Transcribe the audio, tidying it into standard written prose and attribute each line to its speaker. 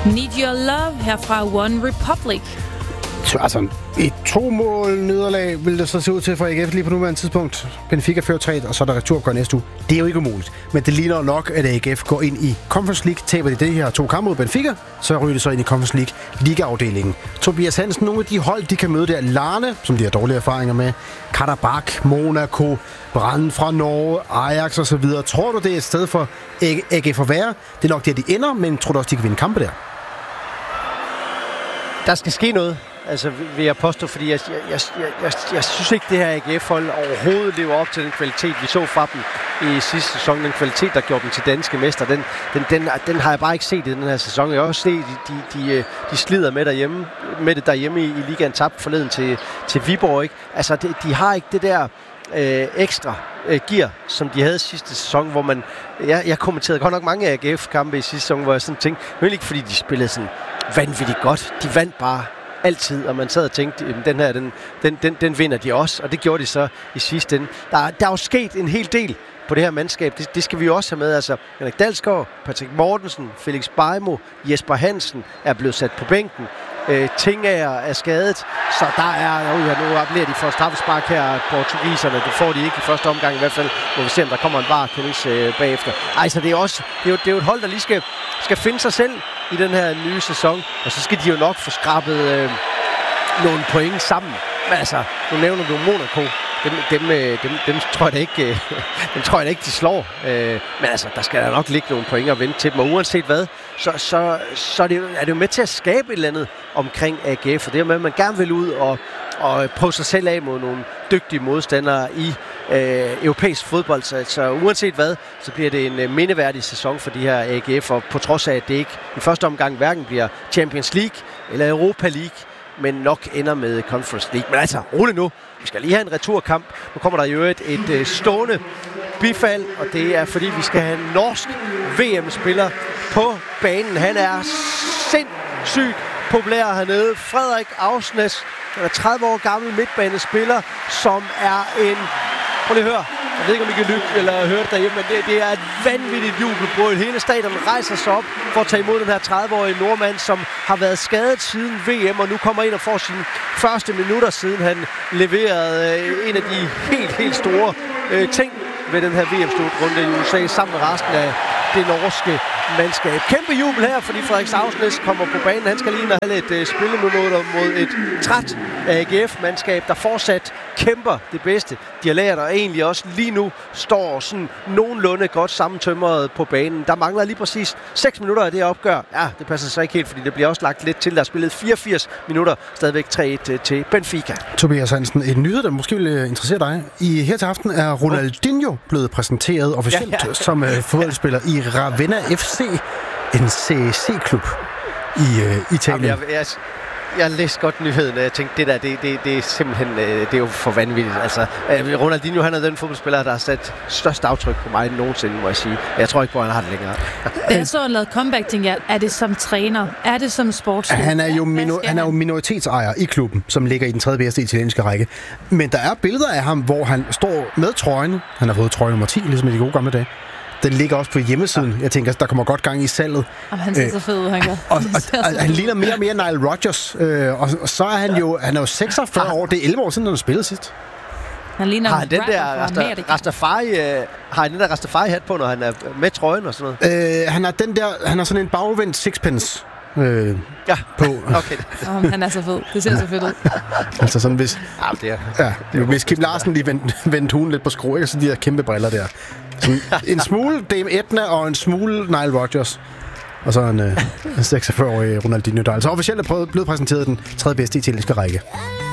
Speaker 1: Need Your Love her fra One Republic.
Speaker 2: Altså, et 2-mål nederlag vil det så se ud til for AGF lige på nuværende tidspunkt. Benfica fører 3, og så er der returopgør næste uge. Det er jo ikke umuligt. Men det ligner nok, at AGF går ind i Conference League. Taber de det her 2 kampe mod Benfica, så ryger det så ind i Conference League ligaafdelingen. Tobias Hansen, nogle af de hold, de kan møde der. Larne, som de har dårlige erfaringer med. Karabakh, Monaco, Brann fra Norge, Ajax osv. Tror du, det er et sted for AGF at være? Det er nok der, de ender, men tror du også, de kan vinde kampe der?
Speaker 3: Der skal ske noget. Altså, vil jeg påstå, fordi jeg synes ikke, det her AGF-hold overhovedet lever op til den kvalitet, vi så fra dem i sidste sæson. Den kvalitet, der gjorde dem til danske mester, den har jeg bare ikke set i den her sæson. Jeg har også set, de slider med det derhjemme i ligaen, tabt forleden til Viborg, ikke? Altså, de har ikke det der ekstra gear, som de havde sidste sæson, hvor man... Jeg kommenterede godt nok mange AGF-kampe i sidste sæson, hvor jeg sådan tænkte, men ikke fordi de spillede sådan vanvittigt godt. De vandt bare altid, og man sad og tænkte, den her, den vinder de også, og det gjorde de så i sidste ende. Der er jo sket en hel del på det her mandskab. Det skal vi jo også have med. Altså, Henrik Dalsgaard, Patrick Mortensen, Felix Bejmo, Jesper Hansen er blevet sat på bænken. Tingager er skadet, så der er... nu appellerer de for straffespark her, portugiserne. Det får de ikke i første omgang i hvert fald. Må vi se, om der kommer en VAR-kendelse bagefter. Ej, så det er også... Det er jo et hold, der lige skal finde sig selv i den her nye sæson. Og så skal de jo nok få skrabet nogle point sammen. Men altså, nu nævner du Monaco. Dem tror jeg da ikke, de slår. Men altså, der skal der nok ligge nogle point at vente til dem. Og uanset hvad, så er det jo med til at skabe et eller andet omkring AGF. Og det er med, at man gerne vil ud og prøve sig selv af mod nogle dygtige modstandere i europæisk fodbold. Så uanset hvad, så bliver det en mindeværdig sæson for de her AGF. Og på trods af, at det ikke i første omgang hverken bliver Champions League eller Europa League, men nok ender med Conference League. Men altså, rolig nu. Vi skal lige have en returkamp. Nu kommer der jo et stående bifald, og det er fordi, vi skal have en norsk VM-spiller på banen. Han er sindssygt populær hernede. Frederik Ausnes, han er 30 år gammel midtbanespiller, som er en... Prøv lige at høre. Jeg ved ikke, om I kan lytte eller høre det derhjemme, men det er et vanvittigt jubelbrøl. Hele stadion rejser sig op for at tage imod den her 30-årige nordmand, som har været skadet siden VM, og nu kommer ind og får sine første minutter, siden han leverede en af de helt store ting ved den her VM-slutrunde i USA, sammen med resten af det norske mandskab. Kæmpe jubel her, fordi Frederik Ausnes kommer på banen. Han skal lige have lidt spilleminutter mod et træt AGF-mandskab, der fortsat kæmper det bedste. De har lært, og egentlig også lige nu står sådan nogenlunde godt sammentømret på banen. Der mangler lige præcis 6 minutter af det opgør. Ja, det passer så ikke helt, fordi det bliver også lagt lidt til. Der er spillet 84 minutter, stadigvæk 3-1 til Benfica.
Speaker 2: Tobias Hansen, en nyhed, der måske vil interessere dig. Her til aften er Ronaldinho blevet præsenteret officielt som fodboldspiller i Ravenna FC, en CC-klub i Italien.
Speaker 3: Jeg læste godt nyheden, og jeg tænkte, det er simpelthen, det er jo for vanvittigt. Altså, Ronaldinho, han er den fodboldspiller, der har sat størst aftryk på mig nogensinde, må jeg sige. Jeg tror ikke på, at han har det længere.
Speaker 1: Da jeg så, han lavede comeback, tænkte jeg, er det som træner? Er det som sportsleder?
Speaker 2: Han er jo minoritetsejer i klubben, som ligger i den 3. bedste italienske række. Men der er billeder af ham, hvor han står med trøjen. Han har fået trøje nummer 10, ligesom i de gode gamle dage. Den ligger også på hjemmesiden. Ja. Jeg tænker, der kommer godt gang i salget.
Speaker 1: Han ser så fed ud, han gør.
Speaker 2: Og han ligner mere og mere Nile Rodgers. Og så er han er jo 46 år. Det er 11 år siden, han har spillet sidst.
Speaker 1: Han ligner
Speaker 3: har den der Rastafari-hat på, når han er med trøjen og sådan noget?
Speaker 2: Han har sådan en bagvendt sixpence på.
Speaker 3: Okay.
Speaker 1: Han er så fed. Det ser så fedt ud.
Speaker 2: Altså sådan, hvis Kim Larsen lige vendte hunden lidt på skrue, ikke? Så de der kæmpe briller der. Sådan en smule Dame Edna og en smule Nile Rodgers. Og så en 46-årig Ronaldinho, der altså officielt er blevet præsenteret den 3. bedste italienske række.